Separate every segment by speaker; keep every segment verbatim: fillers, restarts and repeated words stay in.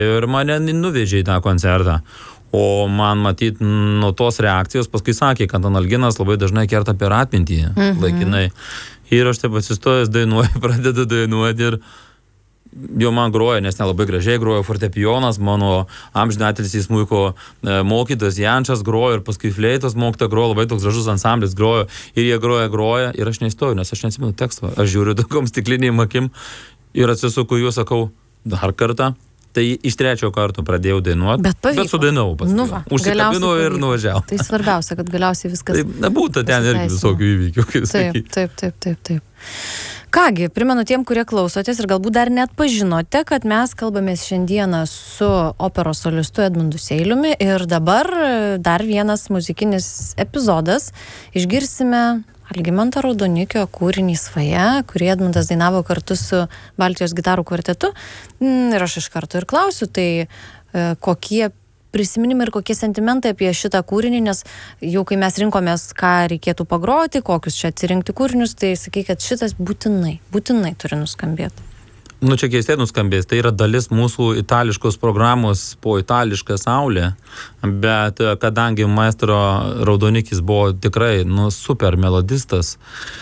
Speaker 1: ir mane nuvežė į tą koncertą. O man matyt, nuo tos reakcijos paskui sakė, kad analginas labai dažnai kerta per atmintį, mhm. laikinai. Ir aš taip atsistojęs dainuoju, pradedu dainuoti ir jau man groja, nes nelabai gražiai groja fortepijonas, mano amžinatilsį smuiko mokytas Jančas grojo ir paskui fleitos mokyta grojo, labai toks gražus ansamblis grojo ir jie groja, groja ir aš neįstoju, nes aš neatsimenu teksto. Aš žiūriu tokiom stiklinėm akim ir atsisuku juos, sakau, dar kartą. Tai iš trečio karto pradėjau dainuoti, bet, bet sudainavau paskui. Nu užsikabinau ir nuvažiavau.
Speaker 2: Tai svarbiausia, kad galiausiai viskas...
Speaker 1: Tai būtų ten irgi visokių įvykių, kaip sakyti.
Speaker 2: Taip, taip, taip, taip. Kągi, primenu tiem, kurie klausotės ir galbūt dar net pažinote, kad mes kalbamės šiandieną su operos solistu Edmundu Seiliumi ir dabar dar vienas muzikinis epizodas. Išgirsime Algimantą Raudonikio kūrinį Svaja, kurį Edmundas dainavo kartu su Baltijos gitarų kvartetu. Ir aš iš karto ir klausiu, tai kokie prisiminimai ir kokie sentimentai apie šitą kūrinį, nes jau kai mes rinkomės, ką reikėtų pagroti, kokius čia atsirinkti kūrinius, tai sakai, kad šitas būtinai, būtinai turi nuskambėti.
Speaker 1: Nu, čia keistai nuskambės, tai yra dalis mūsų itališkos programos po itališką saulę, bet kadangi maestro Raudonikis buvo tikrai, nu, super melodistas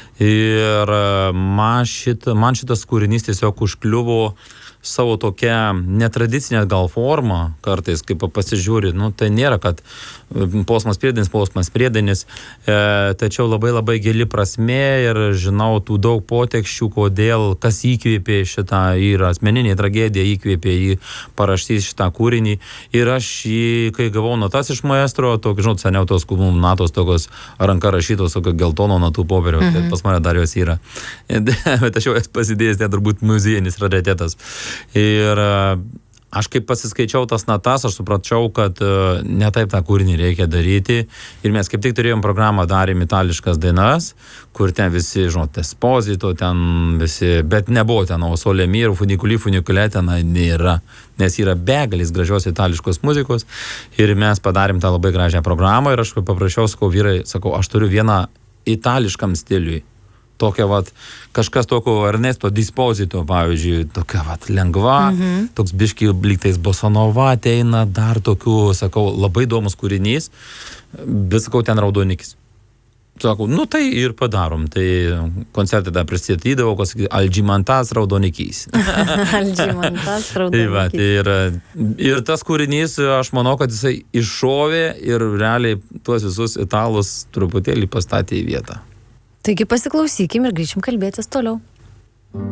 Speaker 1: ir man, šit, man šitas kūrinys tiesiog užkliuvo savo tokia netradicinė gal forma, kartais, kaip pasižiūri, nu, tai nėra, kad posmas priedainis, posmas priedainis, e, tačiau labai labai gili prasmė ir žinau tų daug potekščių, kodėl, kas įkvėpė šitą, yra asmeninė tragedija, įkvėpė jį parašyti šitą kūrinį ir aš jį, kai gavau notas iš maestro, tokį, žinot, seniau tos kumum natos, tokios ranka rašytos, tokio geltono natų popieriaus, mm-hmm. pas mane dar jos yra, bet aš jau esu pasidėjęs, tai turbūt muziejinis raritetas. Ir aš kaip pasiskaičiau tas natas, aš supračiau, kad ne taip tą kūrinį reikia daryti. Ir mes kaip tik turėjom programą, darėm itališkas dainas, kur ten visi, žinot, Esposito, ten visi, bet nebuvo ten, o Sole Mio, Funiculi, Funicule ten nėra, nes yra begalis gražios itališkos muzikos. Ir mes padarėm tą labai gražią programą ir aš paprašiau, sakau, vyrai, sakau, aš turiu vieną itališkam stiliui. Tokia, vat, kažkas tokio Ernesto Disposito, pavyzdžiui, tokia, vat, lengva, mm-hmm. toks biški lygtais bosanova ateina, dar tokių, sakau, labai įdomus kūrinys, bet, sakau, ten Raudonikis. Sakau, nu tai ir padarom, tai koncertą dar pristatydavau, kas sakyti, Algimantas Raudonikys.
Speaker 2: Algimantas Raudonikys.
Speaker 1: Tai va, tai ir, ir tas kūrinys, aš manau, kad jisai iššovė ir realiai tuos visus italus truputėlį pastatė į vietą.
Speaker 2: Taigi pasiklausykim ir grįšim kalbėtis toliau.